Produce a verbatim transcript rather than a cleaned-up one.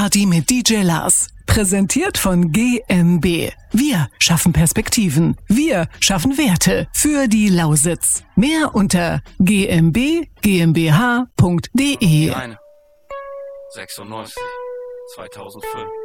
Party mit D J Lars. Präsentiert von G M B. Wir schaffen Perspektiven. Wir schaffen Werte für die Lausitz. Mehr unter g m b g m b h punkt d e. sechsundneunzig zweitausendfünf